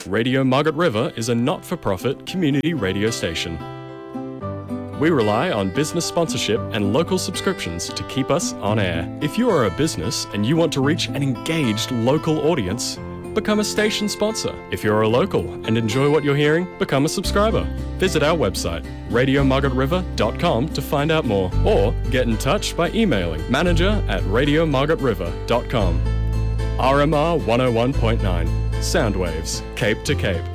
Radio Margaret River is a not-for-profit community radio station. We rely on business sponsorship and local subscriptions to keep us on air. If you are a business and you want to reach an engaged local audience, become a station sponsor. If you're a local and enjoy what you're hearing, become a subscriber. Visit our website, radiomargaretriver.com, to find out more, or get in touch by emailing manager@radiomargaretriver.com. RMR 101.9, Soundwaves, Cape to Cape.